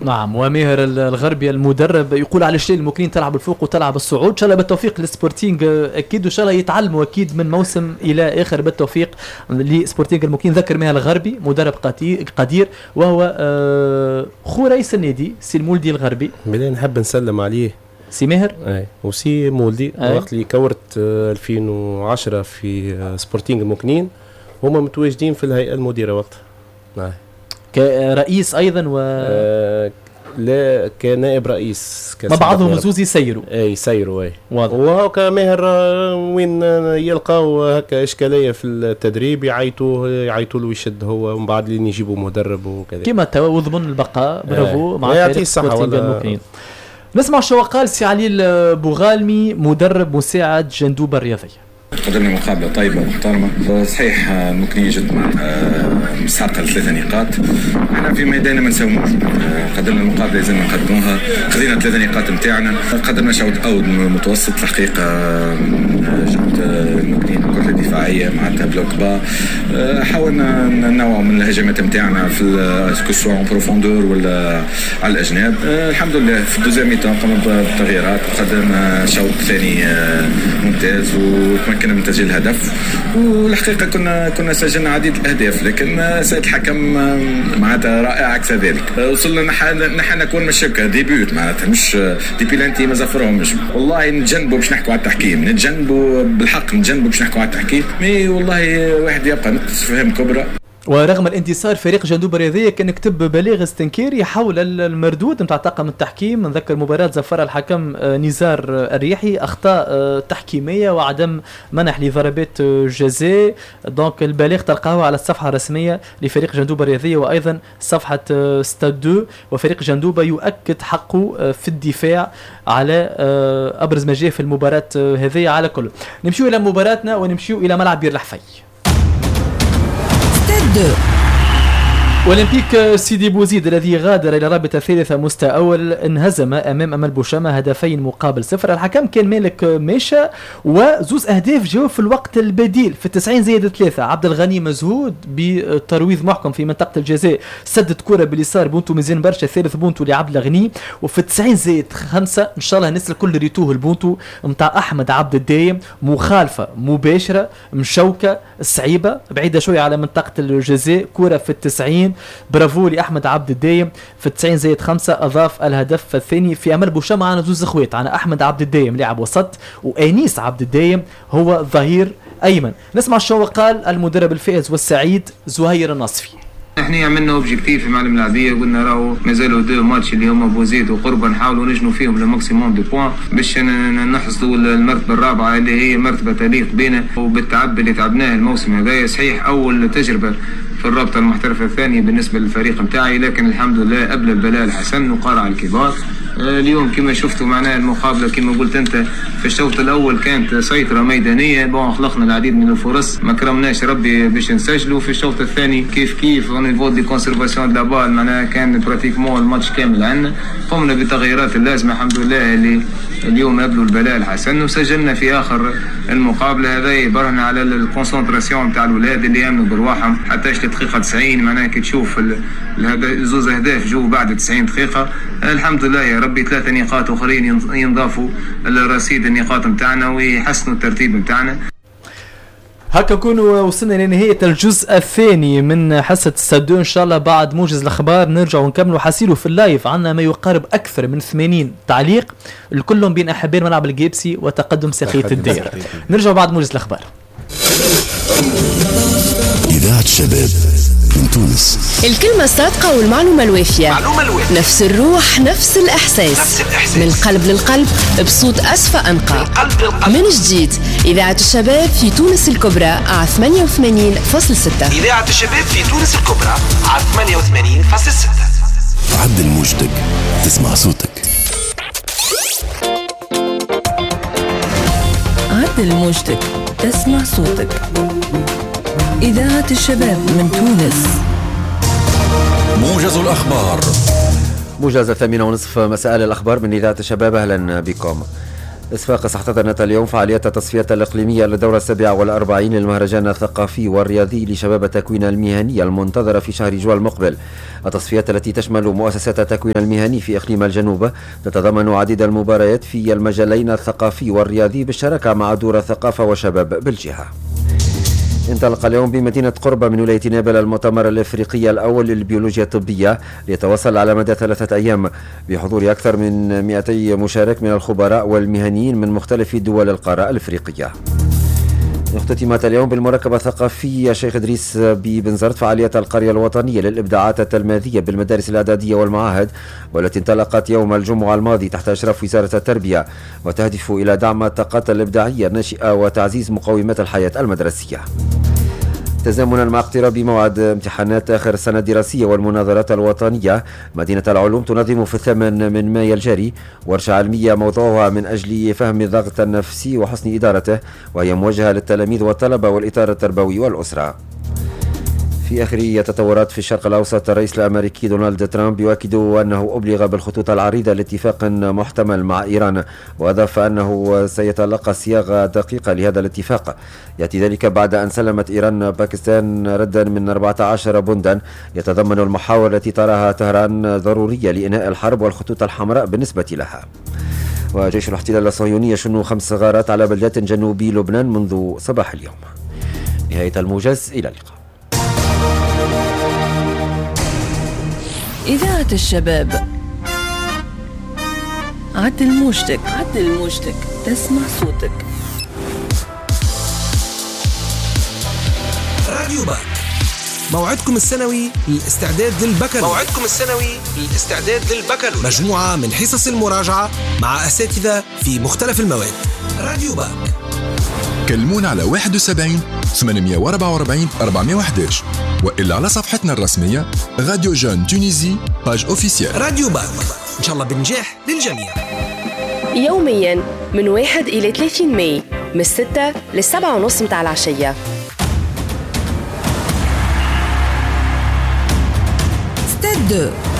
نعم. وماهر الغربي المدرب يقول على الشيء الممكن تلعب الفوق وتلعب الصعود. ان شاء الله بالتوفيق للسبورتينغ اكيد، وان شاء الله يتعلموا اكيد من موسم الى اخر بالتوفيق لسبورتينغ الممكن. ذكر ماهر الغربي مدرب قدير، وهو خو رئيس النادي سي المولدي الغربي. بدنا نحب نسلم عليه سي ماهر وسي مولدي. وقت اللي كورت 2010 في سبورتينغ المكنين هما متواجدين في الهيئة المديرة وقتها كرئيس ايضا لا كنائب رئيس. ما بعضهم زوز يسيروا يسيروا وهكا ماهر وين يلقاو هكا اشكاليه في التدريب يعيطوا له يشد هو، ومن بعد لين يجيبوا مدرب وكذا كما توا وضمن البقاء. برافو مع يعطيه الصحه. نسمع شو قال سي علي بوغالمي مدرب مساعد جندوبه الرياضيه. قدمنا مقابلة طيبة ومحترمة. صحيح ممكن يجد مسحقة 3 نقاط. احنا في ميداننا ما نساوموش. قدمنا المقابلة لازم نقدموها. خذينا 3 نقاط نتاعنا. قدمنا شوط أول متوسط الحقيقة. جبت المكنين الكتلة الدفاعية معناتها بلوك با. حاولنا ننوع من الهجمات نتاعنا في الكسوة بروفوندور ولا على الأجناب. الحمد لله في الدوزيام ميتان قمنا بالتغييرات وقدمنا شوط ثاني ممتاز وتمكنا من تسجيل الهدف. والحقيقة كنا سجلنا عديد الأهداف، لكن سيد الحكم معناتها رائع عكس ذلك. وصلنا نحن نكون مش هكا ديبيوت معناتها مش دي بيلانتي ما زفرهمش. والله نتجنبوا باش نحكوا على التحكيم، نتجنبوا بالحق نتجنبوا باش نحكوا على التحكيم. مي والله واحد يبقى نقص فهم كبرى. ورغم الانتصار فريق جندوبة الرياضية كان كتب بلاغ استنكاري حول المردود نتاع طاقم التحكيم. نذكر مباراة زفر الحكم نزار الريحي، اخطاء تحكيمية وعدم منح لضربات جزاء. دونك البلاغ تلقاه على الصفحة الرسمية لفريق جندوبة الرياضية وايضا صفحة ستاد 2. وفريق جندوبة يؤكد حقه في الدفاع على ابرز ما جاء في المباراة هذه. على كل نمشيو الى مباراتنا ونمشيو الى ملعب بير الحفي. أولمبيك سيدي بوزيد الذي غادر إلى رابطة ثالثة مستوى أول انهزم أمام أمل بوشامة 2-0. الحكم كان مالك ميشا، وزوز أهداف جاءوا في الوقت البديل في 90+3. عبد الغني مزهود بترويض محكم في منطقة الجزاء، سدد كرة باليسار بونتو مزيان برشا، ثالث بونتو لعبد الغني. وفي 90+5 إن شاء الله الناس الكل ريتوه البونتو متاع أحمد عبد الدايم، مخالفة مباشرة مشوكة صعيبة بعيدة شوية على منطقة الجزاء، كرة في 90. برافو لأحمد عبد الدايم في 90+5 أضاف الهدف الثاني. في أمل بوشامة معنا زوز اخوات، عنا أحمد عبد الدايم لاعب وسط وأنيس عبد الدايم هو ظهير أيمن. نسمع شو قال المدرب الفائز والسعيد زهير النصفي. احنا عملنا اوبجيكتيف مع الملاعبيه، قلنا راهو مازالوا 2 ماتش اللي هما بوزيد وقربا نحاولوا نجنوا فيهم لماكسيموم دو بوان باش نحصدوا المرتبه الرابعه اللي هي مرتبه تليق بنا وبالتعب اللي تعبناه الموسم هذا. صحيح اول تجربه في الرابطه المحترفه الثانيه بالنسبه للفريق نتاعي، لكن الحمد لله قبل البلاء الحسن وقارع الكبار. اليوم كما شفتوا معناها المقابله كما قلت انت في الشوط الاول كانت سيطره ميدانيه، خلقنا العديد من الفرص ما كرمناش ربي باش نسجلوا. في الشوط الثاني كيف ونيفو دي كونسيرفاسيون دو بال معناها كان براتيكمون الماتش كامل عندنا. قمنا بالتغييرات اللازمه الحمد لله اللي اليوم قبلوا البلاء الحسن وسجلنا في اخر المقابله. هذا يبرهن على الكونسنتراسيون نتاع الاولاد اللي يامنوا برواحهم حتى دقيقه 90 معناها كي تشوف زوز اهداف جو بعد 90 دقيقه. الحمد لله يا ربي 3 نقاط اخرين ينضافوا لرصيد النقاط نتاعنا ويحسنوا الترتيب نتاعنا. هكا نكونوا وصلنا لنهاية الجزء الثاني من حصة ستادو. إن شاء الله بعد موجز الأخبار نرجع ونكملوا حاسيلو في اللايف. عنا ما يقارب أكثر من 80 تعليق الكلهم بين أحبين ملعب الجيبسي وتقدم ساقية الدير. نرجع بعد موجز الأخبار. إذاعة الشباب من تونس، الكلمة الصادقة والمعلومة الوافية. نفس الروح نفس الإحساس. من القلب للقلب بصوت أسفى أنقى. من جديد إذاعة الشباب في تونس الكبرى على 88.6. إذاعة الشباب في تونس الكبرى على 88.6. عدل موجتك تسمع صوتك. عدل موجتك تسمع صوتك. إذاعة الشباب من تونس. موجز الأخبار. موجز 8:30 مساء الأخبار من إذاعة الشباب. أهلا بكم. صفاقس احتضنت اليوم فعاليات التصفيات الإقليمية للدورة 47 للمهرجان الثقافي والرياضي لشباب التكوين المهني المنتظرة في شهر جوان المقبل. التصفيات التي تشمل مؤسسات التكوين المهني في إقليم الجنوب تتضمن عديد المباريات في المجالين الثقافي والرياضي بالشراكة مع دور الثقافة والشباب بالجهة. انطلق اليوم بمدينة قربة من ولاية نابل المؤتمر الإفريقي الأول للبيولوجيا الطبية ليتواصل على مدى 3 أيام بحضور أكثر من 200 مشارك من الخبراء والمهنيين من مختلف دول القارة الإفريقية. اختتمت اليوم بالمركبة الثقافية شيخ إدريس ببنزرت فعاليات القرية الوطنية للإبداعات التلميذية بالمدارس الإعدادية والمعاهد، والتي انطلقت يوم الجمعة الماضي تحت إشراف وزارة التربية، وتهدف إلى دعم الطاقات الإبداعية الناشئة وتعزيز مقومات الحياة المدرسية. تزامنا مع اقتراب موعد امتحانات آخر السنة الدراسية والمناظرات الوطنية، مدينة العلوم تنظم في 8 من مايو الجاري ورشة علمية موضوعها من أجل فهم الضغط النفسي وحسن إدارته، وهي موجهة للتلاميذ والطلبة والإطار التربوي والأسرة. في آخر تطورات في الشرق الأوسط، الرئيس الأمريكي دونالد ترامب يؤكد أنه أبلغ بالخطوط العريضة لاتفاق محتمل مع إيران، وأضاف أنه سيتلقى صياغة دقيقة لهذا الاتفاق. يأتي ذلك بعد أن سلمت إيران باكستان ردا من 14 بندا يتضمن المحاور التي تراها طهران ضرورية لإنهاء الحرب والخطوط الحمراء بالنسبة لها. وجيش الاحتلال الصهيوني يشن 5 غارات على بلدات جنوبي لبنان منذ صباح اليوم. نهاية الموجز، إلى اللقاء. إذاعة الشباب، عدل موجتك، تسمع صوتك. راديو باك، موعدكم السنوي للاستعداد للبكالوريا. مجموعة من حصص المراجعة مع أساتذة في مختلف المواد. راديو باك، كلمونا على 71 844 411 وإلا على صفحتنا الرسمية راديو جون تونيزي باج اوفيسيال. راديو باك، إن شاء الله بنجاح للجميع. يوميا من 1 إلى 30 ماي من 6 ل 7:30 متاع العشية. ستاد 2